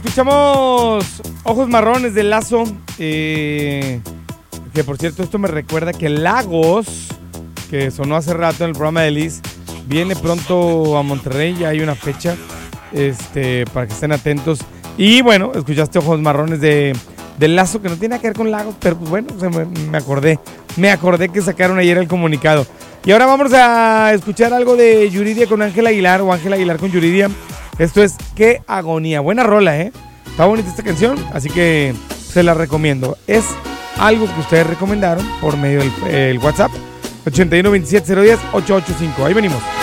Escuchamos Ojos Marrones de Lazo. Que por cierto, esto me recuerda que Lagos, que sonó hace rato en el programa de Liz, viene pronto a Monterrey. Ya hay una fecha para que estén atentos. Y bueno, escuchaste Ojos Marrones de Lazo, que no tiene nada que ver con Lagos, pero pues bueno, me acordé que sacaron ayer el comunicado. Y ahora vamos a escuchar algo de Yuridia con Ángel Aguilar, o Ángel Aguilar con Yuridia. Esto es Qué Agonía. Buena rola, Está bonita esta canción, así que se la recomiendo. Es algo que ustedes recomendaron por medio del WhatsApp 81 27 010 885. Ahí venimos.